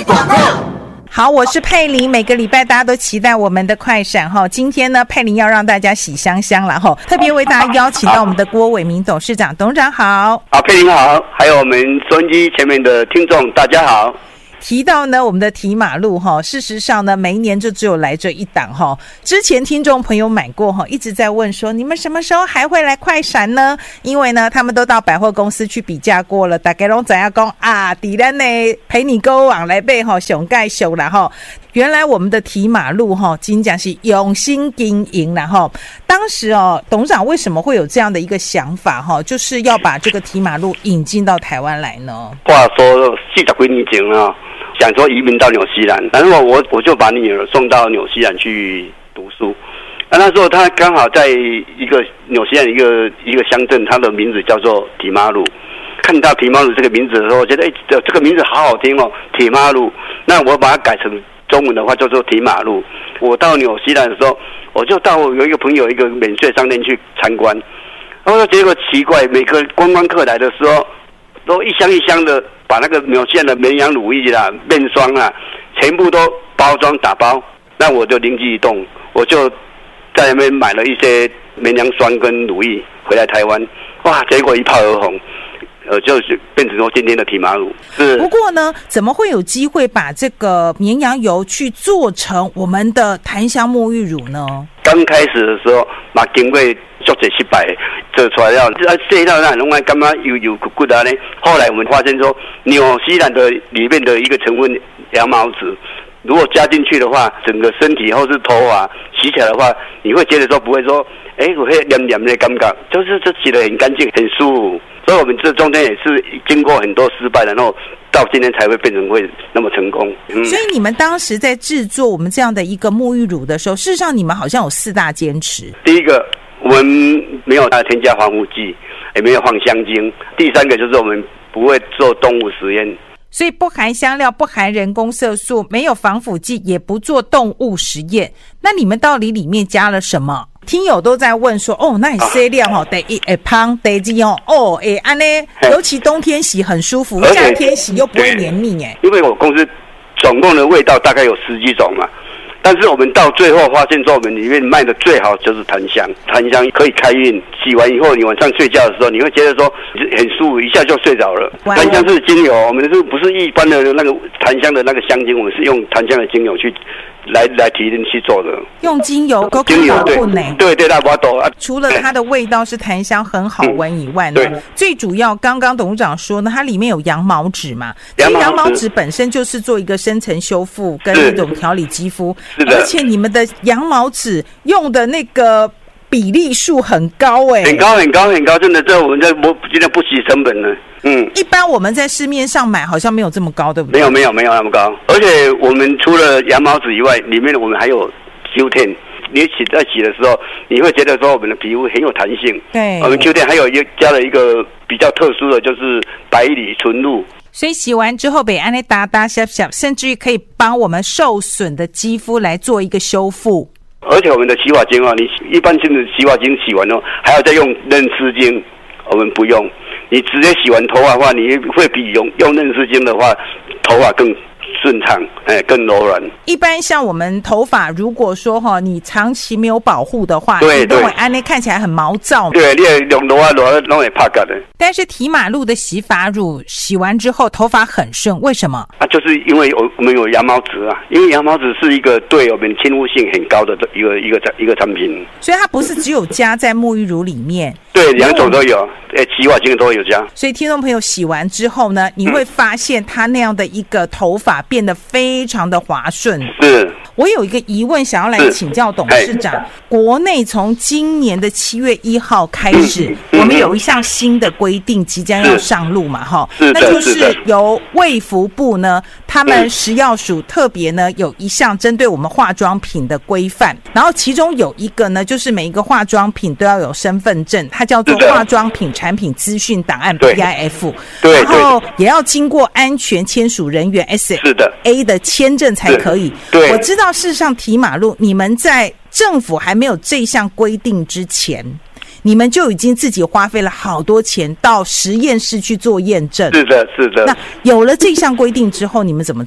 广告。 好，我是佩玲。每个礼拜大家都期待我们的快闪哈，今天呢，佩玲要让大家喜香香了哈，特别为大家邀请到我们的郭伟民董事长，董事长好。 好，佩玲好，还有我们收音机前面的听众大家好。 提到呢我们的提马路哈，事实上呢每一年就只有来这一档哈。之前听众朋友买过哈，一直在问说你们什么时候还会来快闪呢？因为呢他们都到百货公司去比价过了，大家都知道说啊，在咱的陪你购往来买哈上盖秀啦哈。原来我们的提马路哈，真的是用心经营啦哈。当时哦，董事长为什么会有这样的一个想法哈，就是要把这个提马路引进到台湾来呢？ 话说40几年前啊，想说移民到纽西兰，然后我就把女儿送到纽西兰去读书。那时候他刚好在一个纽西兰一个乡镇，它的名字叫做提马路。看到提马路这个名字的时候，我觉得这个名字好好听哦，提马路。那我把它改成中文的话叫做提马路。我到纽西兰的时候，我就到有一个朋友一个免税商店去参观，然后结果奇怪，每个观光客来的时候，都一箱一箱的把那个纽西兰的绵羊乳液啦、面霜啊，全部都包装打包。那我就灵机一动，我就在那边买了一些绵羊霜跟乳液回来台湾，哇，结果一炮而红。就是变成说今天的提马乳是。不过呢，怎么会有机会把这个绵羊油去做成我们的檀香沐浴乳呢？ 刚开始的时候，嘛经过足侪失败，做出来了，这到那拢爱感觉有骨啊呢。后来我们发现说，纽西兰的里面的一个成分羊毛脂，如果加进去的话，整个身体或是头发洗起来的话，你会觉得说不会说，我会黏黏的感觉，就是这洗得很干净，很舒服。所以我们这中间也是经过很多失败，然后到今天才会变成会那么成功。 所以你们当时在制作我们这样的一个沐浴乳的时候，事实上你们好像有4大坚持。 第一个，我们没有添加防腐剂，也没有放香精。第三个就是我们不会做动物实验。 所以不含香料，不含人工色素，没有防腐剂，也不做动物实验。那你们到底里面加了什么？听友都在问说，那你洗料第一会香，第二安呢，尤其冬天洗很舒服，夏天洗又不会黏腻耶。 因为我公司总共的味道大概有10几种嘛。但是我们到最后发现说，我们里面卖的最好就是檀香，檀香可以开运，洗完以后你晚上睡觉的时候，你会觉得说很舒服，一下就睡着了。檀香是精油，我们是不是一般的那个檀香的那个香精？我们是用檀香的精油去来提炼去做的。 用精油， 精油对，那我懂啊。 除了它的味道是檀香很好闻以外呢，最主要刚刚董事长说呢，它里面有羊毛脂嘛，羊毛脂本身就是做一个深层修复跟一种调理肌肤。而且你们的羊毛脂用的那个比例数很高很高，真的，这我们真的不惜成本了。 一般我们在市面上买好像没有这么高，对不对？ 没有那么高。而且我们除了羊毛脂以外，里面我们还有 Q10。你在洗的时候，你会觉得说我们的皮肤很有弹性。 对， 我们 Q10 还有加了一个比较特殊的，就是白藜纯露。 所以洗完之后，被安内打打小小，甚至于可以帮我们受损的肌肤来做一个修复。 而且我们的洗发精啊，你一般性的洗发精洗完后，还要再用嫩丝精，我们不用。你直接洗完头发的话，你会比用嫩丝精的话，头发更顺畅，更柔软。一般像我们头发，如果说你长期没有保护的话， 对， 都会安内看起来很毛躁。 对，你用头发都会怕干的。 但是提马路的洗发乳洗完之后，头发很顺，为什么？ 就是因为我们有羊毛脂啊，因为羊毛脂是一个对我们亲肤性很高的一个产品。 所以它不是只有加在沐浴乳里面。 对，两种都有，洗发精都有加。 所以听众朋友洗完之后呢，你会发现它那样的一个头发变得非常的滑顺。 是。 我有一个疑问想要来请教董事长，国内从今年的7月1号开始，我们有一项新的规定即将要上路嘛，那就是由卫福部呢，他们食药署特别呢有一项针对我们化妆品的规范，然后其中有一个呢，就是每一个化妆品都要有身份证，它叫做化妆品产品资讯档案 PIF， 然后也要经过安全签署人员 SA 的签证才可以。我知道事实上提马路你们在政府还没有这项规定之前，你们就已经自己花费了好多钱到实验室去做验证。 是的。 那有了这项规定之后，你们怎么做？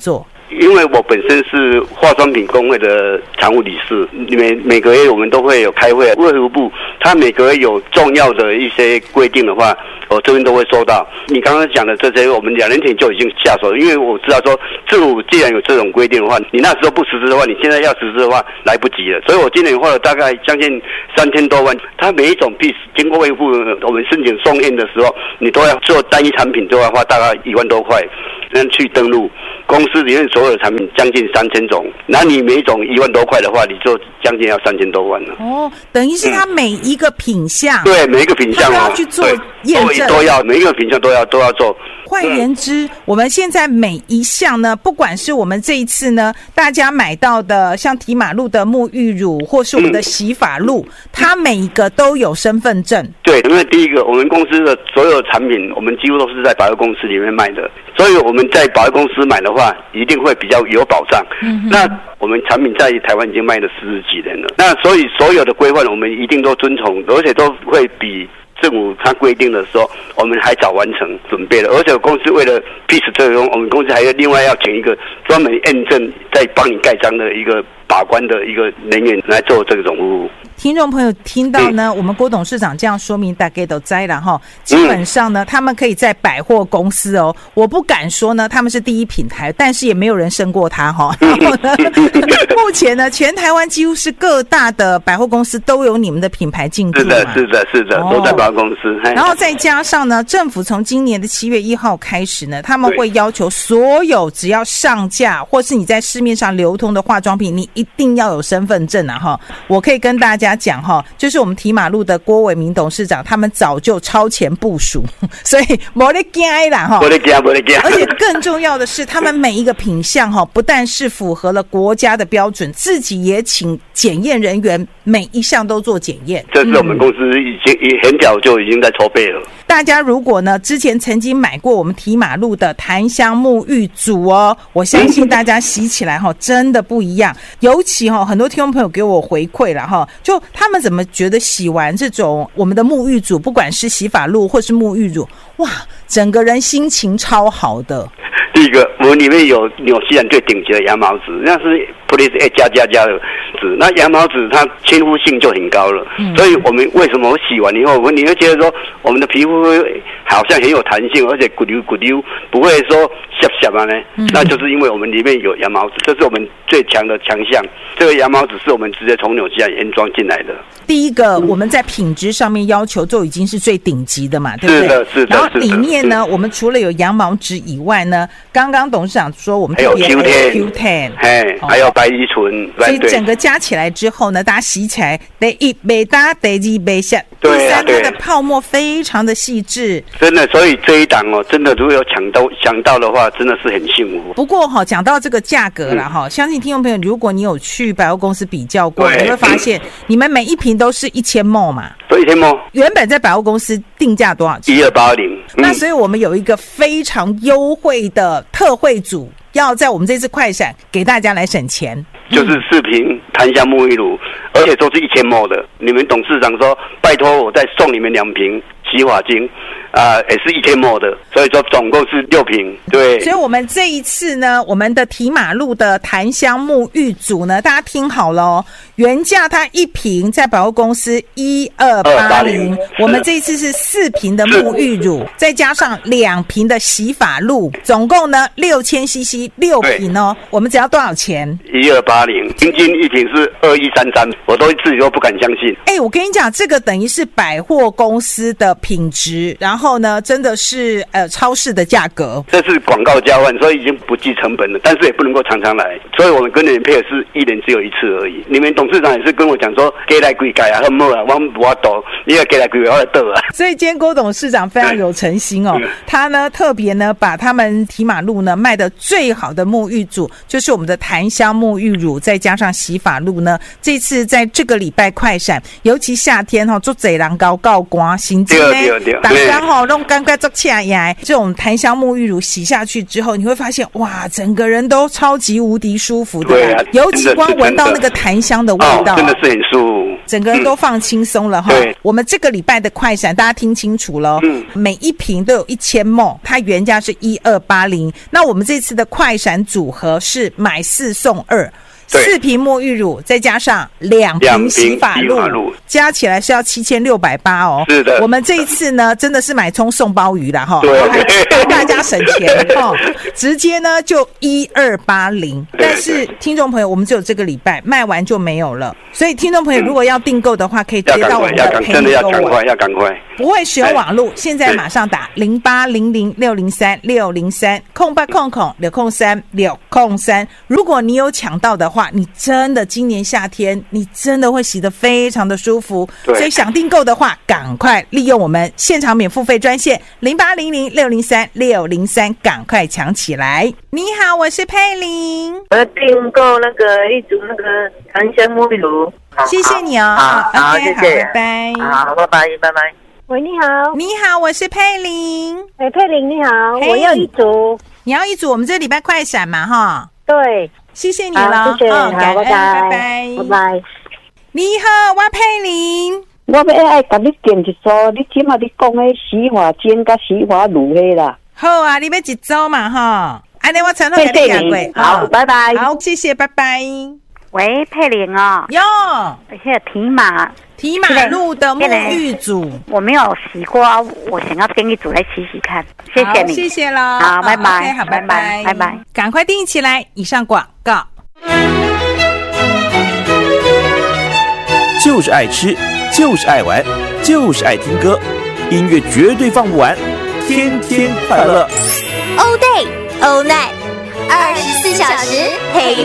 因为我本身是化妆品工会的常务理事，每个月我们都会有开会，卫福部他每个月有重要的一些规定的话，我这边都会收到。你刚刚讲的这些，我们2年前就已经下手，因为我知道说政府既然有这种规定的话，你那时候不实施的话，你现在要实施的话来不及了。所以我今年花了大概将近3000多万，它每一种 piece 经过卫福部我们申请送验的时候，你都要做单一产品，都要花大概1万多块，去登录公司里面所有的产品将近3000种，那你每一种1万多块的话，你就将近要3000多万了。 哦，等于是它每一个品项， 对，每一个品项都要去做验证， 都要每一个品项都要做。 换言之，我们现在每一项呢，不管是我们这一次呢，大家买到的像提马露的沐浴乳，或是我们的洗发露，它每一个都有身份证。 对，因为第一个，我们公司的所有产品，我们几乎都是在百货公司里面卖的，所以我们在百货公司买的话，一定会比较有保障。那我们产品在台湾已经卖了40几年了，那所以所有的规范我们一定都遵从，而且都会比政府它规定的时候，我们还早完成准备了，而且公司为了 piece 这个，我们公司还要另外要请一个专门验证再帮你盖章的一个把关的一个人员来做这种服务。 听众朋友听到呢，我们郭董事长这样说明，大概都知了哈。基本上呢，他们可以在百货公司哦，我不敢说呢他们是第一品牌，但是也没有人胜过他哈。然后呢，目前呢，全台湾几乎是各大的百货公司都有你们的品牌进驻嘛。 是的，都在百货公司。 然后再加上呢，政府从今年的7月1号开始呢，他们会要求所有只要上架或是你在市面上流通的化妆品，你一定要有身份证啊哈。我可以跟大家讲哈，就是我们提马路的郭伟民董事长，他们早就超前部署，所以没得惊啦哈， 没得惊。 而且更重要的是，他们每一个品项哈，不但是符合了国家的标准，自己也请检验人员每一项都做检验。 这是我们公司已经很早就已经在筹备了。 大家如果呢之前曾经买过我们提马路的檀香沐浴组哦，我相信大家洗起来哈真的不一样。尤其哈很多听众朋友给我回馈了哈，就他们怎么觉得洗完这种我们的沐浴组，不管是洗发露或是沐浴乳，哇，整个人心情超好的。 第一个，我们里面有纽西兰最顶级的羊毛纸，那是 Police A 加的纸，那羊毛纸它亲肤性就很高了，所以我们为什么洗完以后，你会觉得说我们的皮肤好像很有弹性，而且咕溜咕溜，不会说涩涩啊呢？那就是因为我们里面有羊毛纸，这是我们最强的强项。这个羊毛纸是我们直接从纽西兰原装进来的。 第一个，我们在品质上面要求就已经是最顶级的嘛，对不对？ 是的。 然后里面呢，我们除了有羊毛纸以外呢，刚刚董事长说我们特别还有 Q10， 还有白乙醇， 所以整个加起来之后呢，大家洗起来第一没大，第二没下，第三它的泡沫非常的细致， 真的。所以这一档哦，真的如果有想到的话，真的是很幸福。 不过哈，讲到这个价格了哈，相信听众朋友，如果你有去百货公司比较过，你会发现你们每一瓶都是1000ml嘛， 对，1000ml。 原本在百货公司定价多少钱 ？1280。 那所以我们有一个非常优惠的特惠组，要在我们这次快闪给大家来省钱， 就是4瓶檀香沐浴乳，而且都是1000ml的。你们董事长说，拜托我再送你们2瓶洗发精。也是1000ml的，所以说总共是6瓶，对。 所以我们这一次呢，我们的提马路的檀香沐浴组呢，大家听好了哦，原价它1瓶在百货公司1280，我们这一次是4瓶的沐浴乳，再加上2瓶的洗发露，总共呢6000cc 6瓶哦，我们只要多少钱 ？1280，平均1瓶是2133，我都自己都不敢相信。 我跟你讲，这个等于是百货公司的品质，然后呢，真的是超市的价格。 这是广告交换，所以已经不计成本了，但是也不能够常常来，所以我们跟你们配合是1年只有1次而已。你们董事长也是跟我讲说，给来几改啊，很没啊，我懂，你要给来几我来得啊。 所以今天郭董事长非常有诚心哦，他呢特别呢把他们提马路呢卖的最好的沐浴组，就是我们的檀香沐浴乳，再加上洗发露呢，这次在这个礼拜快闪，尤其夏天哈，做贼人高告光，心情呢，刚刚吼弄干干做起来，这种檀香沐浴乳洗下去之后，你会发现哇，整个人都超级无敌舒服的。 对啊， 尤其光闻到那个檀香的味道， 真的是很舒服， 整个人都放轻松了哈。我们这个礼拜的快闪，大家听清楚了，每一瓶都有1000ml，它原价是1280，那我们这次的快闪组合是买4送2，4瓶沐浴乳再加上2瓶洗发露，加起来是要7680哦。 是的， 我们这一次呢，真的是买葱送鲍鱼啦哈，帮大家省钱哈，直接呢就1280。但是听众朋友，我们只有这个礼拜卖完就没有了，所以听众朋友如果要订购的话，可以接到我们的陪你购物， 要赶快， 不会使用网络，现在马上打0800603603空8空603603。如果你有抢到的话，你真的今年夏天你真的会洗得非常的舒服，所以想订购的话，赶快利用我们现场免付费专线0800603603，赶快抢起来。你好，我是佩玲， 我订购那个一组那个檀香沐浴乳， 谢谢你哦。 好，谢谢， 拜拜。 好，拜拜，拜拜。 喂，你好。 你好，我是佩玲。 佩玲你好，我要一组。 你要一组，我们这礼拜快闪嘛哈。 对， 谢谢你了， 谢谢，好， 感恩，拜拜， 拜拜。 你好，我佩玲。 我要爱甲你订一组，你即马你讲的洗发精甲洗发乳迄啦。 好啊，你要一组嘛哈。安尼我承诺给你讲过。 好，拜拜。 好，谢谢，拜拜。 喂，佩玲哦。 哟， 现在提马路的沐浴组， 我没有洗过，我想要跟一组来洗洗看，谢谢你， 谢谢了， 好，拜拜， 好，拜拜， 拜拜， 赶快订起来。以上广告。 就是爱吃，就是爱玩，就是爱听歌，音乐绝对放不完，天天快乐。 All day, all night，24小时陪